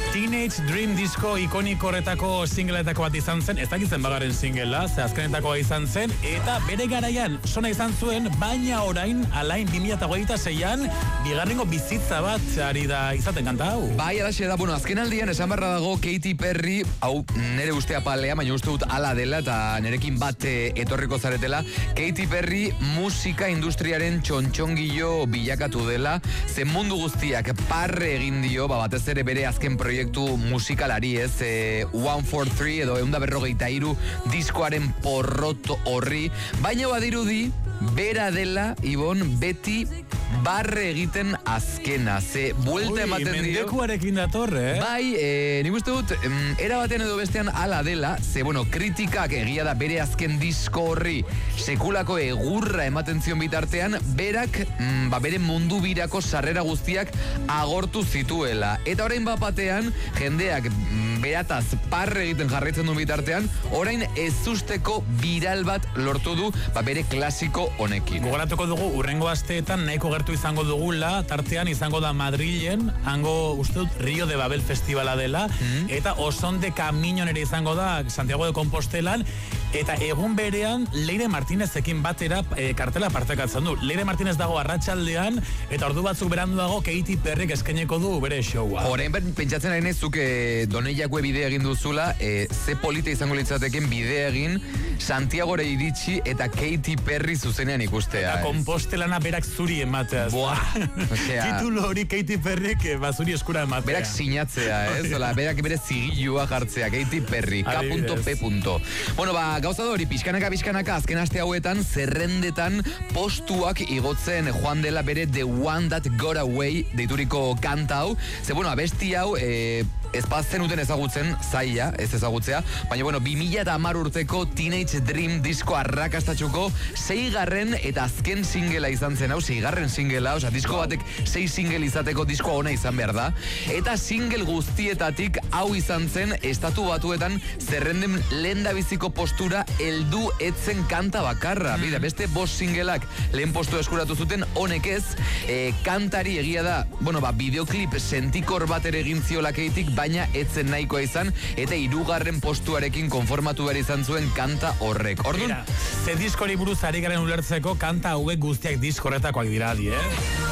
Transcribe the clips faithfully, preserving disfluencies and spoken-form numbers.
Teenage Dream disko ikoniko horretako singleetako bat izan zen, ez dakitzen bagaren singlea, ze azkenetakoa izan zen, eta bere garaian sona izan zuen, baina orain, alain bi mila hogeita seian, bigarrengo bizitza bat ari da izaten kanta hau. Bai, alaxe da, bueno, azken aldian esan barra dago Katy Perry, hau nere ustea palea, baina uste dut ala dela, eta nerekin bat etorriko zaretela, Katy Perry musika industriaren txontxongillo bilakatu dela, zen mundu guztiak parre egin dio, ba, batez ere bere azken proiektu musikalari, ez, e, one forty three edo eunda berrogeita iru diskoaren porrot horri, baina badirudi, bera dela, Ibon, beti barre egiten azkena, ze buelta ematen dio. Mendekuarekin dator, eh? Bai, e, nik uste dut, em, era batean edo bestean ala dela, ze, bueno, kritikak egia da bere azken disko horri sekulako egurra ematen zion bitartean, berak, mm, ba, bere mundu birako sarrera guztiak agortu zituela. Eta orain bapatean, jendeak mm, berataz parre egiten jarraitzen du bitartean, orain ezusteko viral bat lortu du, ba, bere klasiko honekin. Gogoratuko dugu, urrengo asteetan nahiko gertu izango dugula, tartean izango da Madrilen, hango uste dut Rio de Babel festivala dela, mm. eta Oson de Camino ere izango da Santiago de Compostelan, eta egun berean Leire Martinezekin batera e, kartela partekatzen du. Leire Martinez dago arratsaldean, eta ordu batzuk berandu dago Katy Perryk eskaineko du bere showa. Horein pentsatzen ari nezuk e, Doneiakue bidea egin duzula, e, ze polita izango litzateken bidea egin Santiagore iritsi eta Katy Perry zuzenean ikustea. Eta Compostelana berak zuri ematea. Boa, osea, titulo hori Katy Perryk e, bazuri eskura ematea. Berak sinatzea, ez? Ola, berak bere zigilua jartzea, Katy Perry, K P. Bueno, ba, gauza da hori, pixkanaka, pixkanaka, azken aste hauetan, zerrendetan postuak igotzen joan dela bere The One That Got Away deituriko kanta hau. Ze, bueno, abesti hau, e, ez pazen uten ezagutzen, zaila, ez ezagutzea, baina, bueno, bi mila hamar urteko Teenage Dream disko arrakastatxuko seigarren eta azken singela izan zen hau, seigarren singela, oza, disko batek sei single izateko diskoa ona izan behar da, eta single guztietatik hau izan zen estatu batuetan zerrenden lendabiziko postura heldu etzen kanta bakarra. Mm. Bida, beste bost singleak lehen postu eskuratu zuten, honek ez, e, kantari egia da, bueno, ba, videoklip sentikor bat ere egin ziola Katyk, baina etzen nahikoa izan, eta hirugarren postuarekin konformatu behar izan zuen kanta horrek. Orduan, ze diskori buruz ari garen ulertzeko kanta hauek guztiak diskorretakoak dira, eh?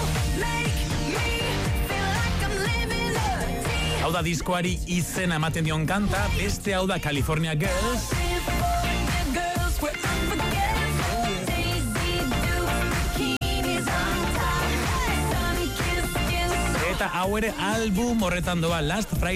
Hau da diskoari izena ematen dion kanta, beste hau da California Girls. Eta hau ere album horretan doa, Last Friday